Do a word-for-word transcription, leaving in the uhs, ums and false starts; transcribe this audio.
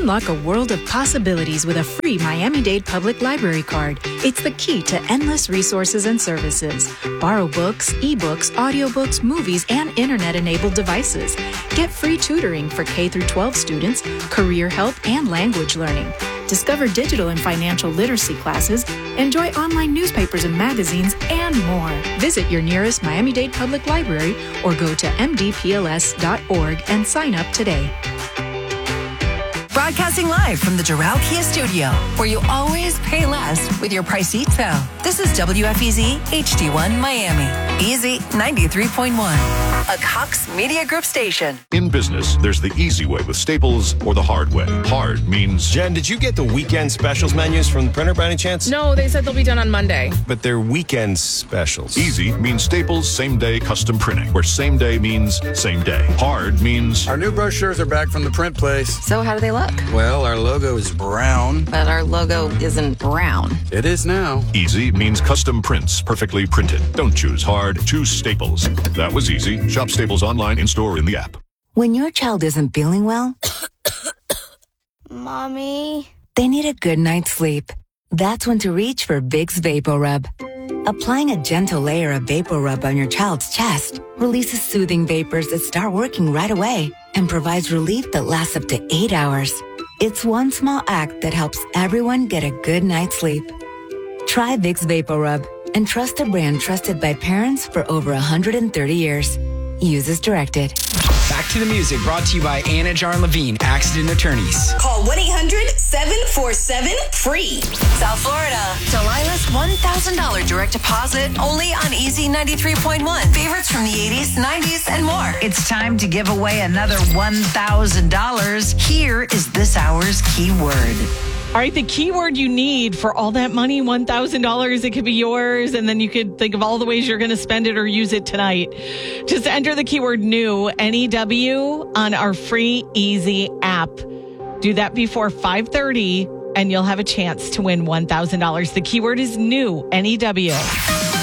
Unlock a world of possibilities with a free Miami-Dade Public Library card. It's the key to endless resources and services. Borrow books, ebooks, audiobooks, movies, and internet-enabled devices. Get free tutoring for K through twelve students, career help, and language learning. Discover digital and financial literacy classes, enjoy online newspapers and magazines, and more. Visit your nearest Miami-Dade Public Library or go to m d p l s dot org and sign up today. Broadcasting live from the Doral Kia Studio, where you always pay less with your Pricito. This is W F E Z H D one Miami. Easy ninety-three point one. A Cox Media Group station. In business, there's the easy way with Staples or the hard way. Hard means... Jen, did you get the weekend specials menus from the printer by any chance? No, they said they'll be done on Monday. But they're weekend specials. Easy means Staples same-day custom printing, where same day means same day. Hard means... Our new brochures are back from the print place. So how do they look? Well, our logo is brown. But our logo isn't brown. It is now. Easy means custom prints, perfectly printed. Don't choose hard, choose Staples. That was easy. Shop Staples online, in-store, in the app. When your child isn't feeling well, Mommy, they need a good night's sleep. That's when to reach for Vicks VapoRub. Applying a gentle layer of VapoRub on your child's chest releases soothing vapors that start working right away and provides relief that lasts up to eight hours. It's one small act that helps everyone get a good night's sleep. Try Vicks VapoRub and trust a brand trusted by parents for over one hundred thirty years. Use as directed. Back to the music, brought to you by Anna Jarn Levine, Accident Attorneys. Call one eight hundred seven four seven free. South Florida. Delilah's one thousand dollars direct deposit only on Easy ninety-three point one. Favorites from the eighties, nineties, and more. It's time to give away another one thousand dollars. Here is this hour's keyword. All right, the keyword you need for all that money, one thousand dollars, it could be yours, and then you could think of all the ways you're going to spend it or use it tonight. Just enter the keyword new, N E W, on our free Easy app. Do that before five thirty, and you'll have a chance to win one thousand dollars. The keyword is new, N E W.